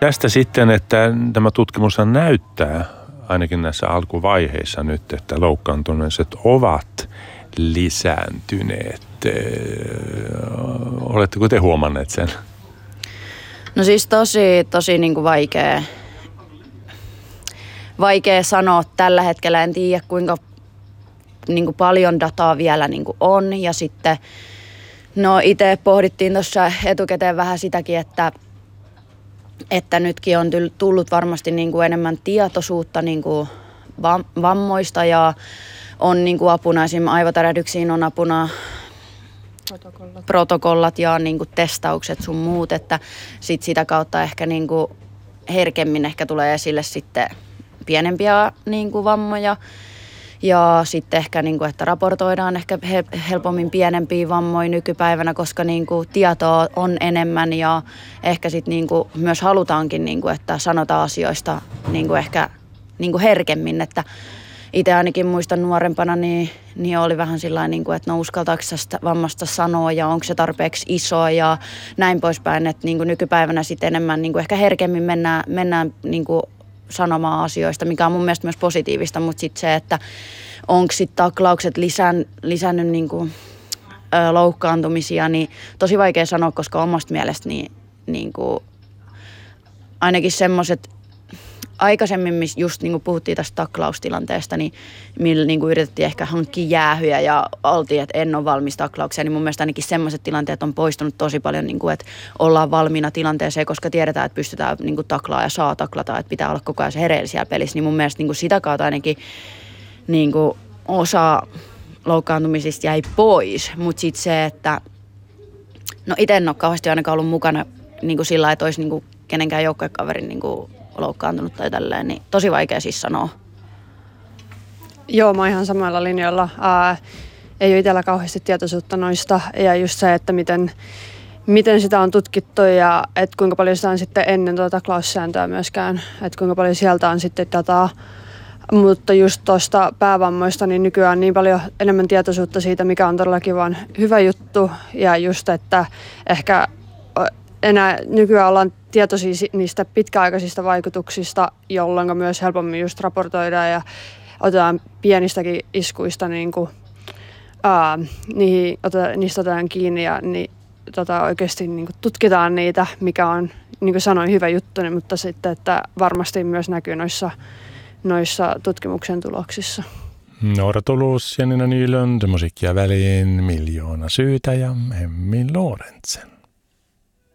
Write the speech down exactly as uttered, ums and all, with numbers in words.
Tästä sitten, että tämä tutkimus näyttää ainakin näissä alkuvaiheissa nyt, että loukkaantumiset ovat lisääntyneet. Oletteko te huomanneet sen? No siis tosi, tosi niin kuin vaikea, vaikea sanoa tällä hetkellä. En tiedä kuinka niin kuin paljon dataa vielä niin kuin on. Ja sitten no itse pohdittiin tuossa etukäteen vähän sitäkin, että Että nytkin on tullut varmasti niin kuin enemmän tietoisuutta niin kuin vammoista ja on niin kuin apuna esimerkiksi aivotärähdyksiin on apuna protokollat, protokollat ja niin kuin testaukset sun muut, että sit sitä kautta ehkä niin kuin herkemmin ehkä tulee esille sitten pienempiä niin kuin vammoja. Ja sitten ehkä, niin kuin, että raportoidaan ehkä helpommin pienempiä vammoja nykypäivänä, koska niin kuin, tietoa on enemmän ja ehkä sitten niin kuin, myös halutaankin, niin kuin, että sanotaan asioista niin kuin ehkä niin kuin herkemmin. Että itse ainakin muistan nuorempana, niin, niin oli vähän sillä niin kuin, että no uskaltaako sitä vammasta sanoa ja onko se tarpeeksi iso ja näin poispäin. Että niin kuin nykypäivänä sitten enemmän niin kuin ehkä herkemmin mennään, mennään niin kuin, sanomaan asioista, mikä on mun mielestä myös positiivista, mutta sitten se, että onko sitten taklaukset lisän, lisännyt niinku, ö, loukkaantumisia, niin tosi vaikea sanoa, koska omasta mielestä niin, niinku, ainakin semmoiset aikaisemmin, missä just niin kuin puhuttiin tästä taklaustilanteesta, niin millä niin kuin yritettiin ehkä hankkia jäähyjä ja oltiin, että en ole valmis taklaukseen, niin mun mielestä ainakin semmoiset tilanteet on poistunut tosi paljon, niin kuin, että ollaan valmiina tilanteeseen, koska tiedetään, että pystytään niin kuin taklaa ja saa taklata, että pitää olla koko ajan se hereillä pelissä, niin mun mielestä niin kuin sitä kautta ainakin niin kuin osa loukkaantumisista jäi pois, mutta sitten se, että no itse en ole kauheasti ainakaan ollut mukana niin kuin sillä, että olisi niin kuin kenenkään joukkuekaverin niin kuin loukkaantunut tai tälleen, niin tosi vaikea siis sanoa. Joo, mä oon ihan samoilla linjoilla. Ää, ei ole itsellä kauheasti tietoisuutta noista ja just se, että miten, miten sitä on tutkittu ja että kuinka paljon sitä on sitten ennen tuota taklaussääntöä myöskään, että kuinka paljon sieltä on sitten dataa. Mutta just tuosta päävammoista, niin nykyään on niin paljon enemmän tietoisuutta siitä, mikä on todellakin vaan hyvä juttu ja just, että ehkä enää nykyään ollaan tietoisia niistä pitkäaikaisista vaikutuksista, jolloin myös helpommin just raportoidaan ja otetaan pienistäkin iskuista, niin kuin, ää, niihin, ota, niistä otetaan kiinni ja niin, tota, oikeasti niin kuin tutkitaan niitä, mikä on, niin kuin sanoin, hyvä juttu, niin, mutta sitten, että varmasti myös näkyy noissa, noissa tutkimuksen tuloksissa. Noora Tulus, Janina Nylund, musiikkia väliin, Miljoona syytä ja Emmi Lorentzen.